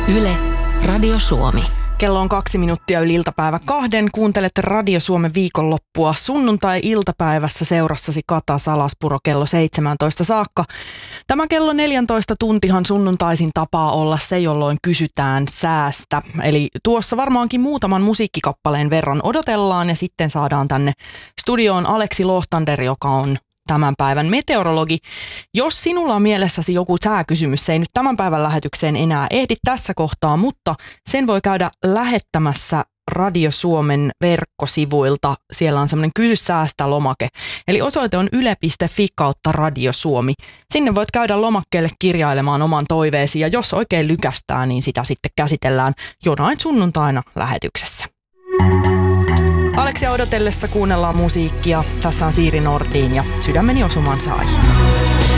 Yle, Radio Suomi. Kello on 2 minuuttia yli iltapäivä 2. Kuuntelet Radio Suomen viikonloppua sunnuntai-iltapäivässä seurassasi Kata Salaspuro kello 17 saakka. Tämä kello 14 tuntihan sunnuntaisin tapaa olla se, jolloin kysytään säästä. Eli tuossa varmaankin muutaman musiikkikappaleen verran odotellaan ja sitten saadaan tänne studioon Aleksi Lohtander, joka on tämän päivän meteorologi. Jos sinulla on mielessäsi joku sääkysymys, se ei nyt tämän päivän lähetykseen enää ehdi tässä kohtaa, mutta sen voi käydä lähettämässä Radio Suomen verkkosivuilta. Siellä on semmoinen kysy säästä -lomake. Eli osoite on yle.fi/Radio Suomi. Sinne voit käydä lomakkeelle kirjailemaan oman toiveesi ja jos oikein lykästää, niin sitä sitten käsitellään jonain sunnuntaina lähetyksessä. Aleksia odotellessa kuunnellaan musiikkia. Tässä on Siiri Nordin ja Sydämeni osuman sai.